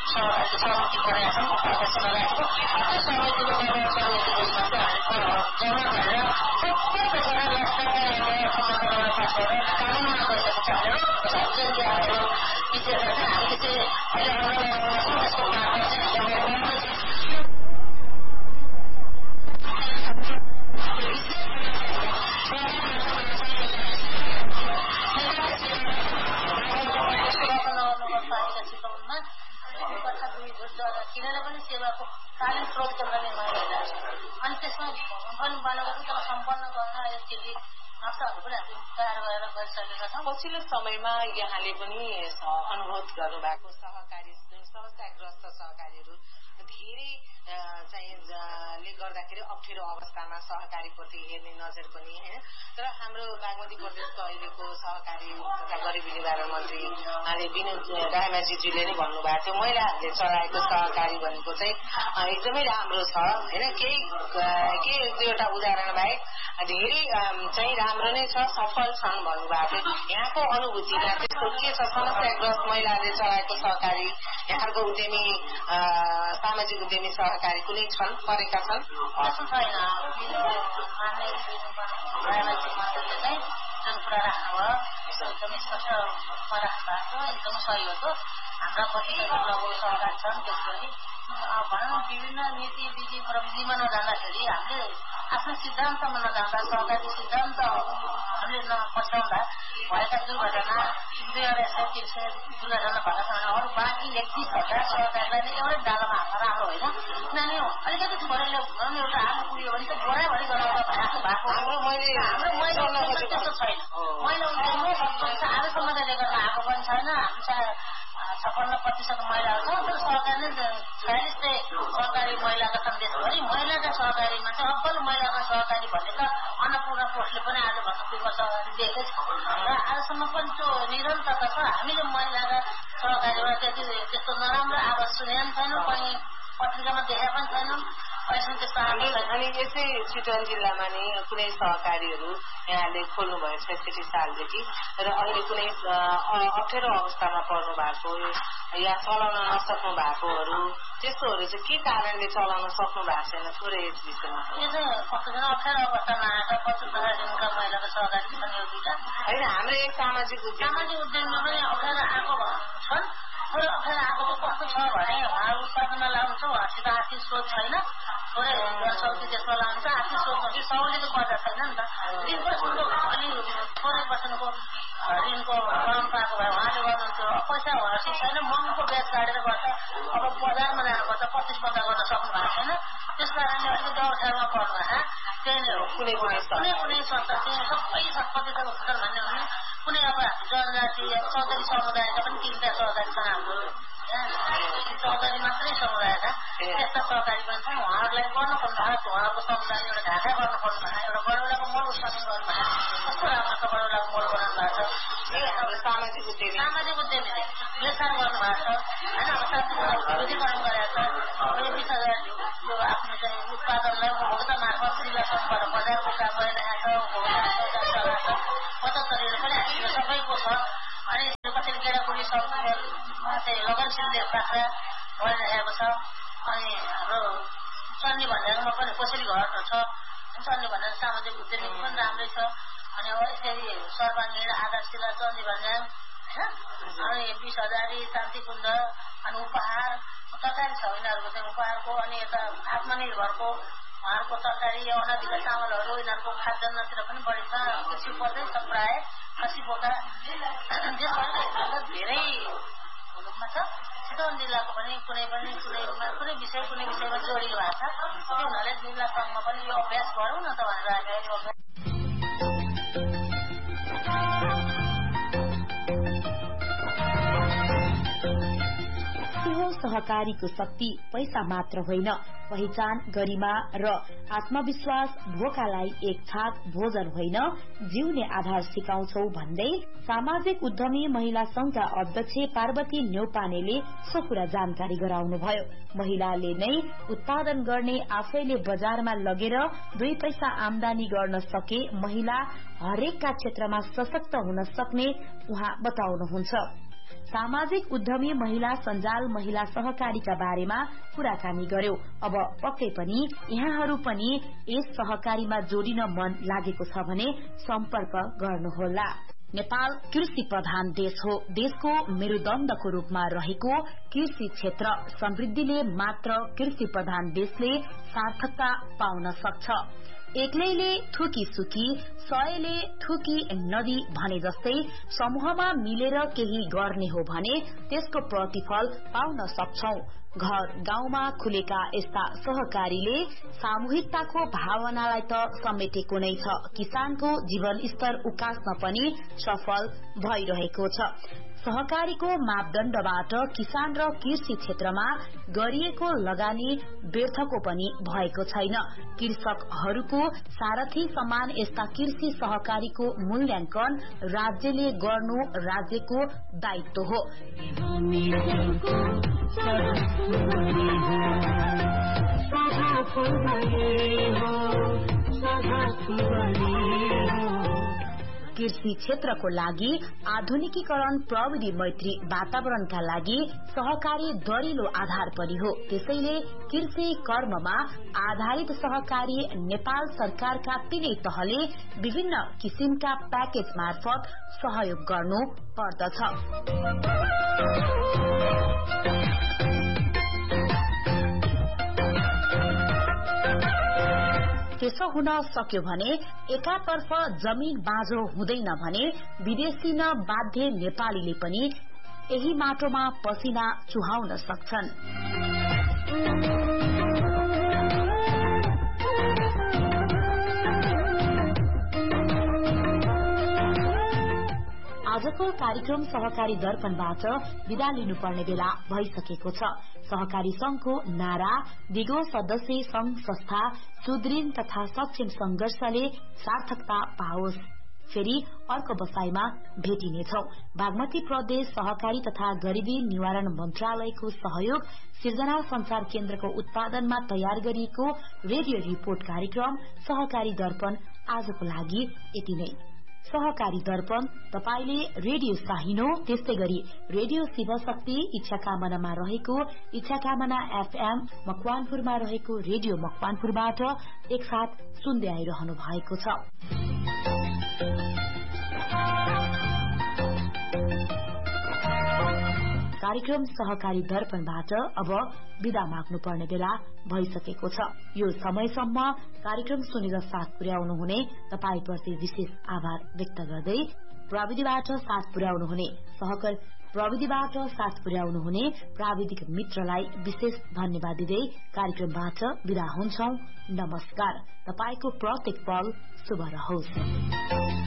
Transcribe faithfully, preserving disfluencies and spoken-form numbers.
सहमति गरेका छौँ अध्यक्ष लगाएको त्यो समितिले गरेर समितिको जम्मा गरेर सबै पैसा राष्ट्रका सम्बन्धमा बसेर कानुनमा गइसकेको छ हामीले विशेष गरेर हामीले चाहिँ अहिले आन्दोलन यसको बाटो किनेर पनि सेवाको कालीन स्रोत केन्द्र निर्माण गरिरहेको छ अनि त्यसमा भवन बनाएको तर सम्पन्न गर्न यसरी नक्साहरू पनि हामीले तयार गरेर गरिसकेका छौँ। पछिल्लो समयमा यहाँले पनि अनुरोध गर्नुभएको सहकारी समस्याग्रस्त सहकारीहरू धेरै चाहिँ ले गर्दाखेरि अप्ठ्यारो अवस्थामा सहकारीप्रति हेर्ने नजर पनि होइन तर हाम्रो बागमती प्रदेशको अहिलेको सहकारी तथा गरिबी निवारण मन्त्री विनोद रायमाझीज्यूले नै भन्नुभएको थियो महिलाहरूले चलाएको सहकारी भनेको चाहिँ एकदमै राम्रो छ होइन केही केही एक दुईवटा उदाहरण बाहेक धेरै चाहिँ राम्रो नै छ सफल छन् भन्नुभएको थियो। यहाँको अनुभूतिमा त्यस्तो के छ समस्याग्रस्त महिलाहरूले चलाएको सहकारी यहाँको उद्यमी सामाजिक उद्यमी सहकारी कुनै छन् परेका छन् छैन जुन कुरा राख्नुभयो एकदमै स्पष्ट रूपमा राख्नु भएको छ एकदमै सही हो त हाम्रा कतिपय लघु सहकारी छन् त्यसरी भनौँ विभिन्न नीति विधि प्रविधिमा नजाँदाखेरि हामीले आफ्नो सिद्धान्तमा नजाँदा सहकारी सिद्धान्त हामीले नपछ्याउँदा भएका दुर्घटना दुई अढाई सय तिन सय दुर्घटना भएका छन् अरू बाँकी एकतिस हजार सहकारीलाई नै एउटै डालामा हाल्न राम्रो होइन किनभने अलिकति थोरैले भनौँ एउटा आलु पुग्यो भने त बोराभरि गराउँदा भइरहेको भएको हाम्रो मैले हाम्रो महिला त्यस्तो छैन महिला उद्यमी सबभन्दा आजसम्म त्यसले गर्दा आएको पनि छैन हाम्रो छप्पन्न प्रतिशत महिलाहरू छ तर सहकारी नै छयालिस सय सहकारी महिलाका छन् देशभरि महिलाका सहकारीमा चाहिँ अब्बल महिलाका सहकारी भनेका अन्नपूर्ण पोस्टले पनि आजभन्दा पूर्व सहकारी दिएकै छ र आजसम्म पनि त्यो निरन्तरता छ हामीले महिलाका सहकारीमा त्यति त्यस्तो नराम्रो आवाज सुनेका पनि छैनौँ कहीँ पत्रिकामा देखेका पनि छैनौँ अहिलेसम्म त्यस्तो आवाज अनि यसै चितवन जिल्लामा नै कुनै सहकारीहरू यहाँले खोल्नुभयो छैसठी सालदेखि र अहिले कुनै अप्ठ्यारो अवस्थामा पर्नु भएको या चलाउन नसक्नु भएकोहरू त्यस्तोहरू चाहिँ के कारणले चलाउन सक्नु भएको छैन थोरै यस विषयमा यो चाहिँ कस्तो छैन अप्ठ्यारो अवस्थामा आएका पच्चिस हजार दिनका महिलाको सहकारी छन् यो दुईटा होइन हाम्रो एक सामाजिक उद्यम सामाजिक उद्यममा पनि अप्ठ्यारो आएको छन् थोरै अप्ठ्यारो आएको चाहिँ कस्तो छ भने उहाँहरू उत्पादनमा लाउँछ उहाँसित आर्थिक स्रोत छैन थोरै जनशक्ति त्यसमा लान्छ आर्थिक स्रोत सहुलियत पर्दा छैन नि त ऋण पर्सेन्टको अलि थोरै पर्सेन्टको ऋणको परम्पराको भए उहाँले गर्नुहुन्थ्यो पैसा उहाँसित छैन महँगो ब्याज काटेर गर्छ अब बजारमा जानुपर्छ पच्चिस पन्ध्र गर्न सक्नु भएको छैन त्यस कारणले अलिकति अप्ठ्यारोमा पर्नु त्यही नै हो कुनै कुनै कुनै कुनै संस्था चाहिँ सबै प्रतिशत उत्तर भन्ने भने कुनै अब जनजाति चौधरी समुदायका पनि तिनवटा सहकारी छन् हाम्रो चौधरी मात्रै समुदायका त्यस्ता सहकारी पनि छन् उहाँहरूलाई गर्नुपर्ने भएको उहाँको समुदाय एउटा ढाका गर्नुपर्ने भएको एउटा बडौलाको मल उत्पादन गर्नु भएको कस्तो राम्रो छ बडौलाको मल बनाउनु भएको छ सामाजिक उद्यमी सामाजिक उद्यमीले बेसार गर्नु भएको छ होइन अब साथीहरूलाई विधिकरण गरेको छ बिस हजार यो आफ्नो चाहिँ उत्पादनलाई उपभोक्ता मार्फत जिल्ला सङ्घबाट बजारको काम गरिरहेको छ उपभोक्ता चलाएको छ पचहत्तरीहरू पनि हामीले सबैको छ अनि कसैले केरापुरी सङ्घमा चाहिँ लगनशील बाख्रा गरिरहेको छ अनि हाम्रो चन्नी भन्ज्याङमा पनि कसैले घर छ चन्नी भन्ज्याङ सामाजिक उद्यमी पनि राम्रै छ अनि अब यसरी सर्वाङ्गीण आधारशिला चन्नी भन्ज्याङ होइन अनि बिस हजारी शान्तिकुण्ड अनि उपहार तरकारी छ यिनीहरूको चाहिँ उपहारको अनि यता आत्मनिर्भरको उहाँहरूको तरकारी अनादिका चामलहरू यिनीहरूको खाद्यान्नतिर पनि बढी छ कृषि पर्दैछ प्रायः खसी पोका देशभरिमा धेरै रूपमा छ चितवन जिल्लाको पनि कुनै पनि कुनै कुनै विषय कुनै विषयमा जोडिनु भएको छ त्यो हुनाले जिल्ला सङ्घमा पनि यो अभ्यास गरौँ न त भनेर हामी अहिले अभ्यास सहकारीको शक्ति पैसा मात्र होइन पहिचान गरिमा र आत्मविश्वास भोकालाई एक छाक भोजन होइन जिउने आधार सिकाउँछौ भन्दै सामाजिक उद्यमी महिला संघका अध्यक्ष पार्वती न्यौपानेले सो कुरा जानकारी गराउनुभयो। महिलाले नै उत्पादन गर्ने आफैले बजारमा लगेर दुई पैसा आमदानी गर्न सके महिला हरेकका क्षेत्रमा सशक्त हुन सक्ने उहाँ बताउनुहुन्छ। सामाजिक उद्यमी महिला सञ्जाल महिला सहकारीका बारेमा कुराकानी गर्यो। अब पक्कै पनि यहाँहरू पनि यस सहकारीमा जोडिन मन लागेको छ भने सम्पर्क गर्नुहोला। नेपाल कृषि प्रधान देश हो। देशको मेरुदण्डको रूपमा रहेको कृषि क्षेत्र समृद्धिले मात्र कृषि प्रधान देशले सार्थकता पाउन सक्छ। एक्लैले थुकी सुकी सयले थुकी नदी भने जस्तै समूहमा मिलेर केही गर्ने हो भने त्यसको प्रतिफल पाउन सक्छौं। घर गाउँमा खुलेका यस्ता सहकारीले सामूहिकताको भावनालाई त समेटेको नै छ, किसानको जीवन स्तर उकास्न पनि सफल भइरहेको छ। सहकारीको मापदण्डबाट किसान र कृषि क्षेत्रमा गरिएको लगानी व्यर्थको पनि भएको छैन। कृषकहरूको सारथी समान यस्ता कृषि सहकारीको मूल्याङ्कन राज्यले गर्नु राज्यको दायित्व हो। कृषि क्षेत्रको लागि आधुनिकीकरण प्रविधि मैत्री वातावरणका लागि सहकारी दरिलो आधार पनि हो। त्यसैले कृषि कर्ममा आधारित सहकारी नेपाल सरकारका तीनै तहले विभिन्न किसिमका प्याकेज मार्फत सहयोग गर्नु पर्दछ। त्यसो हुन सक्यो भने एकातर्फ जमिन बाँझो हुँदैन भने विदेशी न बाध्य नेपालीले पनि यही माटोमा पसिना चुहाउन सक्छन्। आजको कार्यक्रम सहकारी दर्पणबाट विदा लिनुपर्ने बेला भइसकेको छ। सहकारी संघको नारा दिगो सदस्य संघ संस्था सुदृढ तथा सक्षम संघर्षले सार्थकता पाओस्। फेरि अर्को बसाईमा भेटिनेछौ। बागमती प्रदेश सहकारी तथा गरिबी निवारण मन्त्रालयको सहयोग सिर्जना संचार केन्द्रको उत्पादनमा तयार गरिएको रेडियो रिपोर्ट कार्यक्रम सहकारी दर्पण आजको लागि यति नै। सहकारी दर्पण तपाईले रेडियो साहिनो त्यस्तै गरी रेडियो शिवशक्ति इच्छा कामनामा रहेको इच्छा कामना एफएम मकवानपुरमा रहेको रेडियो मकवानपुरबाट एकसाथ सुन्दै आइरहनु भएको छ। कार्यक्रम सहकारी दर्पणबाट अब विदा माग्नु पर्ने बेला भइसकेको छ। यो समयसम्म कार्यक्रम सुनेर साथ पुर्याउनु हुने तपाईप्रति विशेष आभार व्यक्त गर्दै प्रविधिबाट साथ पुर्याउनु हुने सहकर प्रविधिबाट साथ पुर्याउनु हुने प्राविधिक मित्रलाई विशेष धन्यवाद दिँदै कार्यक्रमबाट विदा हुन्छौं। नमस्कार। तपाईको प्रत्येक पल शुभ रहोस्।